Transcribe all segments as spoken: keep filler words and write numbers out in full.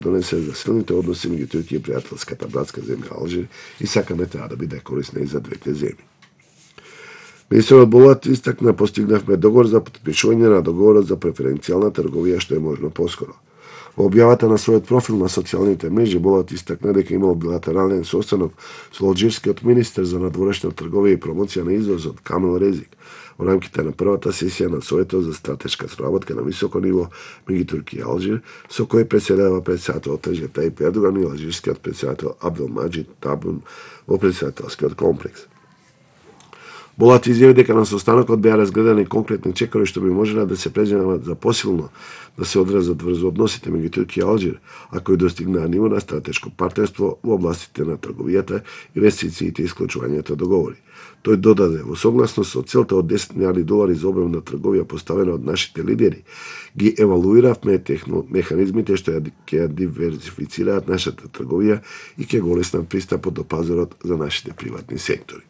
dонесе за силните односи меѓу Туркија и пријателската братска земја Алжир и сакаме таа да биде корисна и за двете земји. Министерот Болат истакна постигнавме договор за потпишување на договорот за преференцијална трговија што е можно поскоро. Во објавата на својот профил на социјалните мрежи Болат истакна дека имал билатерален состанок со алжирскиот министер за надворешна трговија и промоција на извозот Камил Резик во рамките на првата сесија на Советот за стратешка соработка на високо ниво меѓу Туркија и Алжир, со кој претседава претседателот Реджеп Тајип Ердоган и алжирскиот претседател Абделмаџид Табун во претседателскиот комплекс. Болат изјави дека на состанокот беа разгледани конкретни чекори што би можело да се преземат за посилно да се одразат врз односите меѓу Туркија и Алжир, а кои достигнаа ниво на стратешко партнерство во областите на трговијата, инвестициите и исклучувањето договори. Тој додаде, во согласност со целта од десет милиарди долари за обем на трговија поставена од нашите лидери, ги евалуиравме техно механизмите што ќе диверсифицираат нашата трговија и ќе го олеснат пристапот до пазарот за нашите приватни сектори.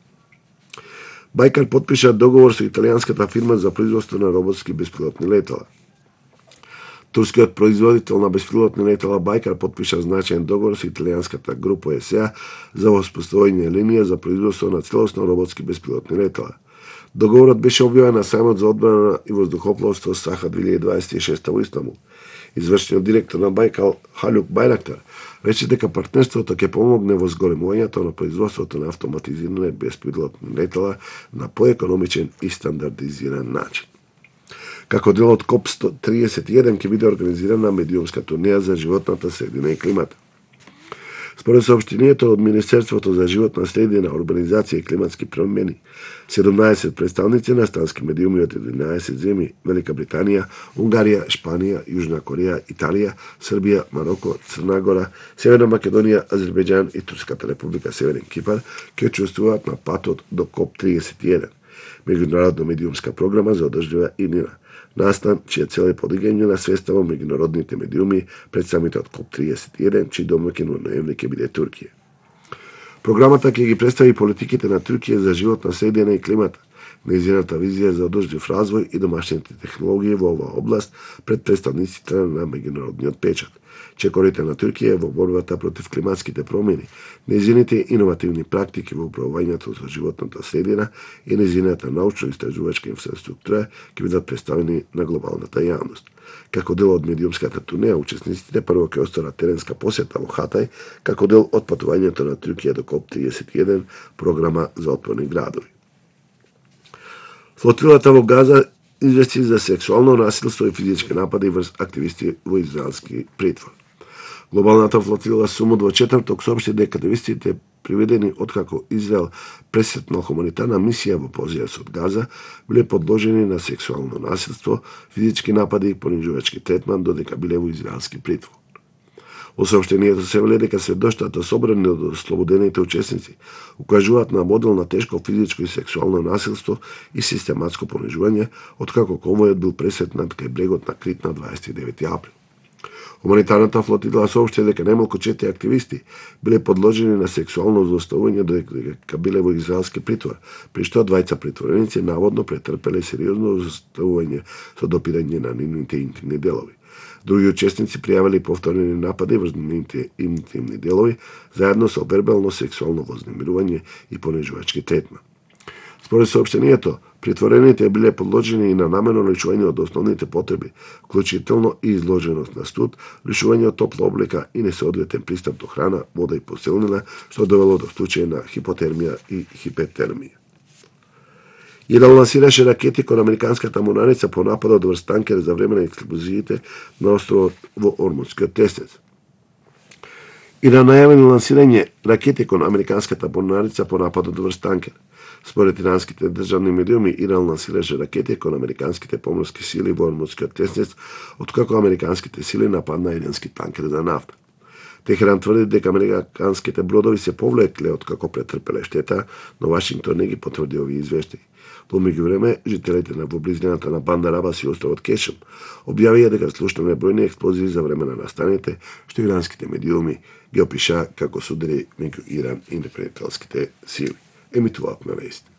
Бајкар потпиша договор со италијанската фирма за производство на роботски беспилотни летала. Турскиот производител на беспилотни летала Бајкар потпиша значаен договор со италијанската група ЕСЕА за воспоставување линија за производство на целосно роботски беспилотни летала. Договорот беше објавен на сајмот за одбрана и воздухопловство Саха две илјади дваесет и шеста во Истанбул. Извршниот директор на Бајкал Халюк Байрактар рече дека партнерството ќе помогне во зголемувањето на производството на автоматизирани беспилотни летала на поекономичен и стандардизиран начин. Како дел од КОП сто триесет и еден ќе биде организирана медиумска турнеја за животната средина и климата. Според соопштението од Министерството за животна средина, урбанизација и климатски промени, седумнаесет представници на странски медиуми од единаесет земји: Велика Британија, Унгарија, Шпанија, Јужна Кореја, Италија, Србија, Мароко, Црна Гора, Северна Македонија, Азербејџан и Турската република Северен Кипар ќе учествуваат на патот до КОП триесет и еден, меѓународна медиумска програма за одржлива иднина. Настан, чија цел е подигање на свеста во меѓународните медиуми пред самитот КОП триесет и еден, чиј домаќин во ноември ќе биде Туркија. Програмата ќе ги представи политиките на Туркија за животна средина и климата, нејзината визија за одржлив развој и домашните технологии во оваа област пред представниците на меѓународниот печат, чекорите на Туркија во борбата против климатските промени, нејзините иновативни практики во управувањето со животната средина и нејзината научно-истражувачка инфраструктура ќе бидат представени на глобалната јавност. Како дел од медиумската турнеја, учесниците прво ќе остварат теренска посета во Хатај, како дел од патувањето на Туркија до КОП триесет и еден, програма за отворени градови. Флотилата во Газа извести за сексуално насилство и физички напади врз активисти во израелски притвор. Глобалната флотила Сумуд во четврток соопшти дека активистите приведени откако Израел пресетнал хуманитарна мисија во позијас од Газа биле подложени на сексуално насилство, физички напади и понижувачки третман додека биле во израелски притвор. Во соопштението се вели дека сведоштата собрани од ослободените учесници укажуваат на модел на тешко физичко и сексуално насилство и систематско понижување откако конвојот бил пресетнат кај брегот на Крит на дваесет и девети април. Хуманитарната флотила соопшти дека најмалку четири активисти биле подложени на сексуално злоставување додека биле во израелски притвор, при што двајца притвореници наводно претрпеле сериозно злоставување со допирање на нивните интимни делови. Други учесници пријавили повторени напади врз нивните интимни делови, заедно со вербално сексуално вознемирување и понижувачки третман. Според соопштението, притворените биле подложени и на намерно лишување од основните потреби, вклучително и изложеност на студ, лишување од топла облека и несоодветен пристап до храна, вода и поселнина, што довело до случаи на хипотермија и хипертермија. Иран лансираше ракети кон американската морнарица по нападот врз танкер за време на експлозиите на островот во Ормудскиот тесец. Иран најавил лансирање ракети кон американската морнарица по нападот врз танкер. Според иранските државни медиуми, Иран лансираше ракети кон американските поморски сили во Ормудскиот тесец, откако американските сили нападна ирански танкер за нафта. Техеран тврди дека американските бродови се повлекле откако претрпеле штета, но Вашингтон не ги потврди овие извештаи. Во меѓувреме, жителите на во близината на Бандар Абас и островот Кешем објавија дека слушнале бројни експлозии за време на настаните, што иранските медиуми ги опиша како судери меѓу Иран и непријателските сили. Емитуваат на вест.